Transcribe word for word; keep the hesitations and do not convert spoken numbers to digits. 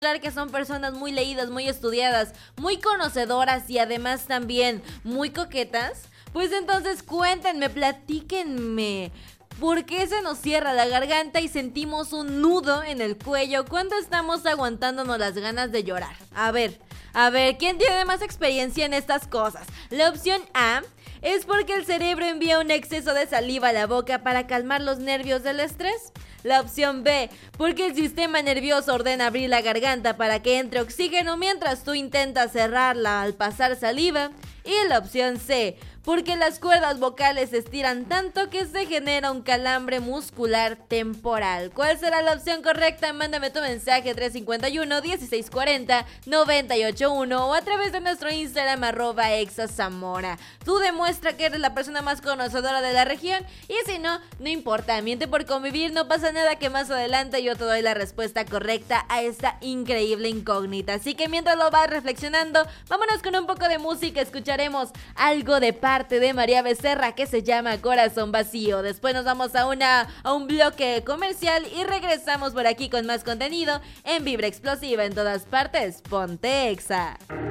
que son personas muy leídas, muy estudiadas, muy conocedoras y además también muy coquetas, pues entonces cuéntenme, platíquenme. ¿Por qué se nos cierra la garganta y sentimos un nudo en el cuello cuando estamos aguantándonos las ganas de llorar? A ver, a ver, ¿quién tiene más experiencia en estas cosas? La opción A es porque el cerebro envía un exceso de saliva a la boca para calmar los nervios del estrés. La opción B, porque el sistema nervioso ordena abrir la garganta para que entre oxígeno mientras tú intentas cerrarla al pasar saliva. Y la opción C, porque las cuerdas vocales se estiran tanto que se genera un calambre muscular temporal. ¿Cuál será la opción correcta? Mándame tu mensaje tres cinco uno, dieciséis cuarenta, noventa y ocho uno o a través de nuestro Instagram arroba exazamora. Tú demuestra que eres la persona más conocedora de la región y si no, no importa, miente por convivir, no pasa nada que más adelante yo te doy la respuesta correcta a esta increíble incógnita. Así que mientras lo vas reflexionando, vámonos con un poco de música, escucharemos algo de parte de María Becerra que se llama Corazón Vacío. Después nos vamos a una a un bloque comercial y regresamos por aquí con más contenido en Vibra Explosiva en todas partes. Ponte Exa.